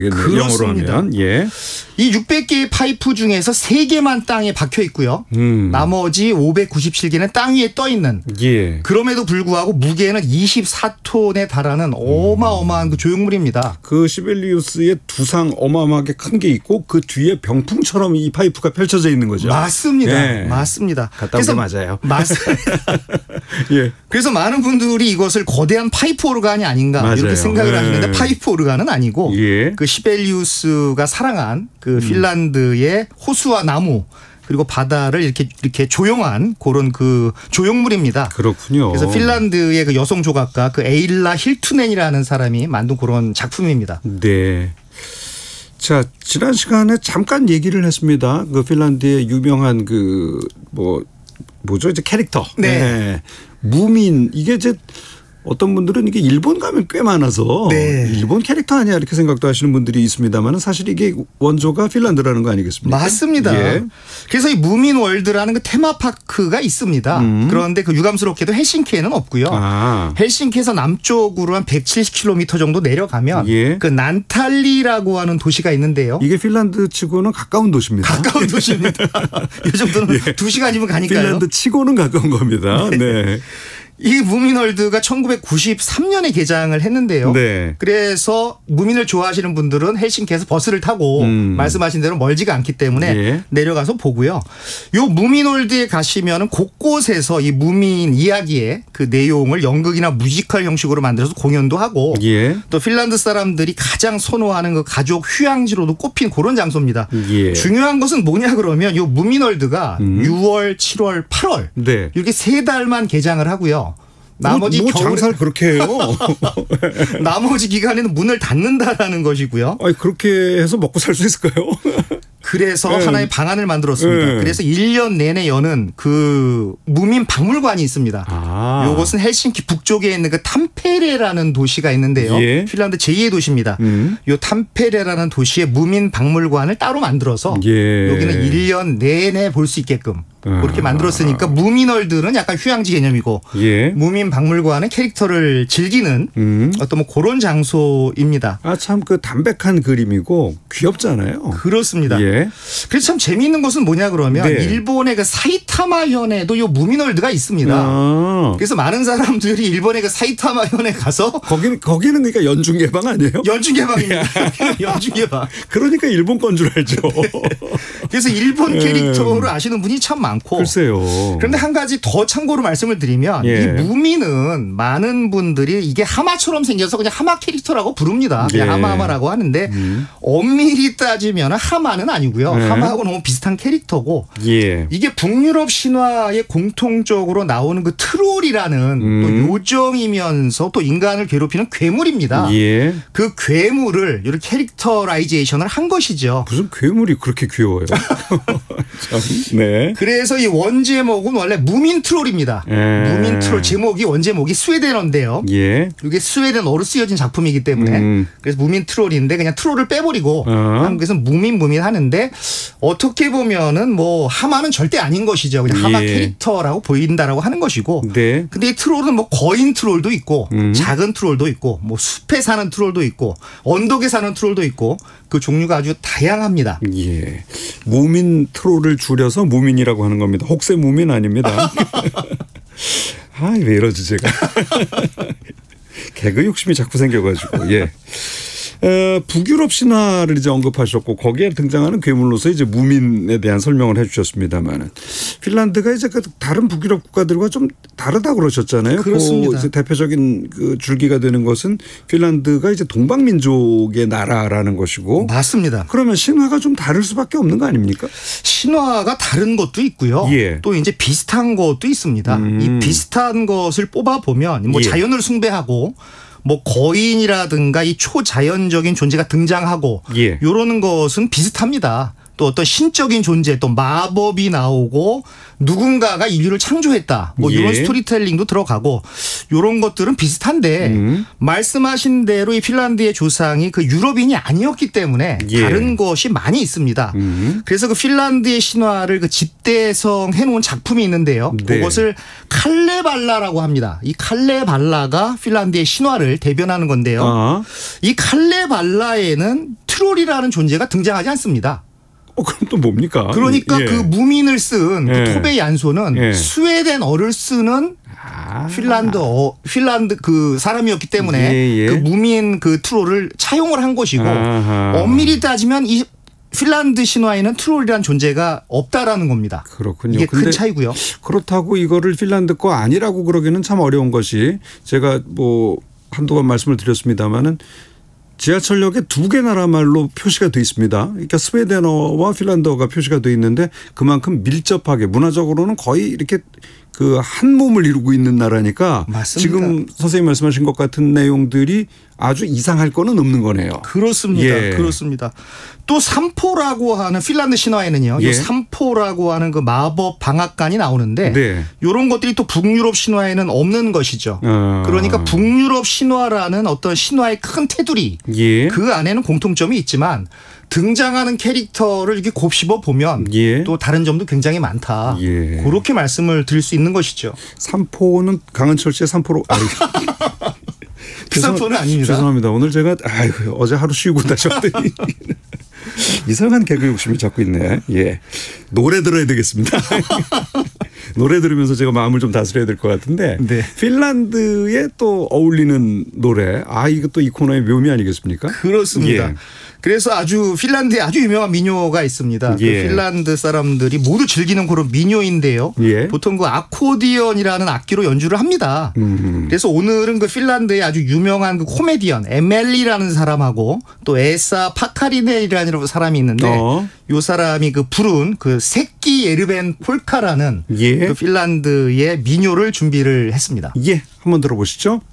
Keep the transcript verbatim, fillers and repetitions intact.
영어로 하면. 예. 이 육백 개의 파이프 중에서 세 개만 땅에 박혀 있고요. 음. 나머지 오백구십칠 개는 땅 위에 떠 있는. 예. 그럼에도 불구하고 무게는 이십사 톤에 달하는 어마어마한 그 조형물입니다. 그 시벨리우스의 두상 어마어마하게 큰 게 있고 그 뒤에 병풍처럼 이 파이프가 펼쳐져 있는 거죠. 맞습니다. 예. 맞습니다. 갔다 온 게 맞아요. 맞습니다. 예. 그래서 많은 분들이 이것을 거대한 파이프 오르간이 아닌가 맞아요. 이렇게 생각을 예. 하시는데 파이프 오르간은 아니고 예. 그 시벨리우스가 사랑한 그 핀란드의 호수와 나무 그리고 바다를 이렇게 이렇게 조형한 그런 그 조형물입니다. 그렇군요. 그래서 핀란드의 그 여성 조각가 그 에일라 힐투넨이라는 사람이 만든 그런 작품입니다. 네. 자, 지난 시간에 잠깐 얘기를 했습니다. 그 핀란드의 유명한 그 뭐 뭐죠 이제 캐릭터. 네. 네. 무민 이게 이제 어떤 분들은 이게 일본 가면 꽤 많아서 네. 일본 캐릭터 아니야 이렇게 생각도 하시는 분들이 있습니다만 사실 이게 원조가 핀란드라는 거 아니겠습니까? 맞습니다. 예. 그래서 이 무민월드라는 그 테마파크가 있습니다. 음. 그런데 그 유감스럽게도 헬싱키에는 없고요. 아. 헬싱키에서 남쪽으로 한 백칠십 킬로미터 정도 내려가면 예. 그 난탈리라고 하는 도시가 있는데요. 이게 핀란드 치고는 가까운 도시입니다. 가까운 도시입니다. 이 정도는 예. 두 시간이면 가니까요. 핀란드 치고는 가까운 겁니다. 네. 네. 이 무민월드가 천구백구십삼 년에 개장을 했는데요. 네. 그래서 무민을 좋아하시는 분들은 헬싱키에서 버스를 타고 음. 말씀하신 대로 멀지가 않기 때문에 예. 내려가서 보고요. 요 무민월드에 가시면은 곳곳에서 이 무민 이야기의 그 내용을 연극이나 뮤지컬 형식으로 만들어서 공연도 하고 예. 또 핀란드 사람들이 가장 선호하는 그 가족 휴양지로도 꼽힌 그런 장소입니다. 예. 중요한 것은 뭐냐 그러면 요 무민월드가 음. 유월, 칠월, 팔월 네. 이렇게 세 달만 개장을 하고요. 나머지 뭐, 뭐 장사를 그렇게 해요. 나머지 기간에는 문을 닫는다라는 것이고요. 아니 그렇게 해서 먹고 살 수 있을까요? 그래서 네. 하나의 방안을 만들었습니다. 네. 그래서 일 년 내내 여는 그 무민 박물관이 있습니다. 아. 이것은 헬싱키 북쪽에 있는 그 탐페레라는 도시가 있는데요. 예. 핀란드 제이의 도시입니다. 음. 이 탐페레라는 도시에 무민 박물관을 따로 만들어서 예. 여기는 일 년 내내 볼 수 있게끔 그렇게 만들었으니까 무민월드는 약간 휴양지 개념이고 예. 무민 박물관은 캐릭터를 즐기는 음. 어떤 뭐 그런 장소입니다. 아, 참 그 담백한 그림이고 귀엽잖아요. 그렇습니다. 예. 그래서 참 재미있는 것은 뭐냐 그러면 네. 일본의 그 사이타마 현에도 이 무민월드가 있습니다. 아. 그래서 많은 사람들이 일본의 그 사이타마 현에 가서 거기는 거기는 그러니까 연중 개방 아니에요? 연중 개방입니다. 연중 개방. 그러니까 일본 건 줄 알죠. 네. 그래서 일본 캐릭터를 아시는 분이 참 많고. 글쎄요. 그런데 한 가지 더 참고로 말씀을 드리면 예. 이 무민은 많은 분들이 이게 하마처럼 생겨서 그냥 하마 캐릭터라고 부릅니다. 그냥 예. 하마하마라고 하는데 음. 엄밀히 따지면 하마는 아니고요. 예. 하마하고 너무 비슷한 캐릭터고 예. 이게 북유럽 신화에 공통적으로 나오는 그 트롤이라는 음. 또 요정이면서 또 인간을 괴롭히는 괴물입니다. 예. 그 괴물을 이렇게 캐릭터라이제이션을 한 것이죠. 무슨 괴물이 그렇게 귀여워요. 참, 네. 그래서 이 원제목은 원래 무민 트롤입니다. 예. 무민 트롤 제목이 원제목이 스웨덴어인데요. 예. 이게 스웨덴어로 쓰여진 작품이기 때문에 음. 그래서 무민 트롤인데 그냥 트롤을 빼버리고 어. 한국에서는 무민 무민 하는데 어떻게 보면은 뭐 하마는 절대 아닌 것이죠. 그냥 하마 예. 캐릭터라고 보인다라고 하는 것이고. 네. 근데 이 트롤은 뭐 거인 트롤도 있고 음. 작은 트롤도 있고 뭐 숲에 사는 트롤도 있고 언덕에 사는 트롤도 있고 그 종류가 아주 다양합니다. 예. 무민 트롤을 줄여서 무민이라고 하는 겁니다. 혹세 무민 아닙니다. 아, 왜 이러지 제가. 개그 욕심이 자꾸 생겨가지고. 예. 어, 북유럽 신화를 이제 언급하셨고 거기에 등장하는 괴물로서 이제 무민에 대한 설명을 해주셨습니다만은 핀란드가 이제 그 다른 북유럽 국가들과 좀 다르다 그러셨잖아요. 그렇습니다. 그 이제 대표적인 그 줄기가 되는 것은 핀란드가 이제 동방민족의 나라라는 것이고 맞습니다. 그러면 신화가 좀 다를 수밖에 없는 거 아닙니까? 신화가 다른 것도 있고요. 예. 또 이제 비슷한 것도 있습니다. 음. 이 비슷한 것을 뽑아 보면 뭐 예. 자연을 숭배하고. 뭐 거인이라든가 이 초자연적인 존재가 등장하고 예. 이러는 것은 비슷합니다. 또 어떤 신적인 존재 또 마법이 나오고 누군가가 인류를 창조했다. 뭐 이런 예. 스토리텔링도 들어가고 이런 것들은 비슷한데 음. 말씀하신 대로 이 핀란드의 조상이 그 유럽인이 아니었기 때문에 예. 다른 것이 많이 있습니다. 음. 그래서 그 핀란드의 신화를 그 집대성 해놓은 작품이 있는데요. 네. 그것을 칼레발라라고 합니다. 이 칼레발라가 핀란드의 신화를 대변하는 건데요. 아. 이 칼레발라에는 트롤이라는 존재가 등장하지 않습니다. 어, 그럼 또 뭡니까? 그러니까 예. 그 무민을 쓴 예. 그 토베 얀소는 예. 스웨덴어를 쓰는 아. 핀란드어, 핀란드 그 사람이었기 때문에 예, 예. 그 무민 그 트롤을 차용을 한 것이고 아하. 엄밀히 따지면 이 핀란드 신화에는 트롤이라는 존재가 없다라는 겁니다. 그렇군요. 이게 큰 근데 차이고요. 그렇다고 이거를 핀란드 거 아니라고 그러기는 참 어려운 것이 제가 뭐 한두 번 말씀을 드렸습니다마는 지하철역에 두 개 나라 말로 표시가 돼 있습니다. 그러니까 스웨덴어와 핀란드어가 표시가 돼 있는데 그만큼 밀접하게 문화적으로는 거의 이렇게 그 한 몸을 이루고 있는 나라니까 맞습니다. 지금 선생님 말씀하신 것 같은 내용들이 아주 이상할 거는 없는 거네요. 그렇습니다. 예. 그렇습니다. 또 삼포라고 하는 핀란드 신화에는요. 예. 이 삼포라고 하는 그 마법 방앗간이 나오는데 네. 이런 것들이 또 북유럽 신화에는 없는 것이죠. 어. 그러니까 북유럽 신화라는 어떤 신화의 큰 테두리 예. 그 안에는 공통점이 있지만 등장하는 캐릭터를 이렇게 곱씹어 보면 예. 또 다른 점도 굉장히 많다. 예. 그렇게 말씀을 드릴 수 있는 것이죠. 삼포는 강은철 씨의 삼포로. 그 삼포는 아닙니다. 죄송합니다. 오늘 제가 아이고, 어제 하루 쉬고 다시 왔더니 이상한 개그 욕심이 자꾸 있네. 예. 노래 들어야 되겠습니다. 노래 들으면서 제가 마음을 좀 다스려야 될 것 같은데 네. 핀란드에 또 어울리는 노래. 아 이것도 이 코너의 묘미 아니겠습니까? 그렇습니다. 예. 그래서 아주 핀란드에 아주 유명한 민요가 있습니다. 예. 그 핀란드 사람들이 모두 즐기는 그런 민요인데요. 예. 보통 그 아코디언이라는 악기로 연주를 합니다. 음. 그래서 오늘은 그 핀란드의 아주 유명한 그 코미디언 에멜리라는 사람하고 또 에사 파카리네이라는 사람이 있는데 어. 이 사람이 그 부른 그 새끼 예르벤 폴카라는 예. 그 핀란드의 민요를 준비를 했습니다. 예. 한번 들어보시죠.